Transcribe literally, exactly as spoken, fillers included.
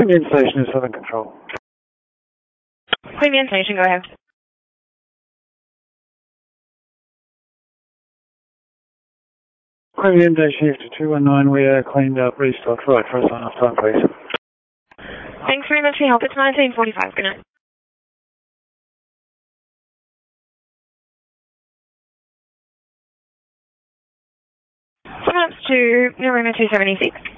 Queanbeyan Station is Southern Control. Queanbeyan Station, go ahead. Queanbeyan Day Shift two one nine, we are cleaned up, restocked, right for a sign off time, please. Thanks very much for your help. It's nineteen forty-five. Good night. Coming up to Naruma two seventy-six.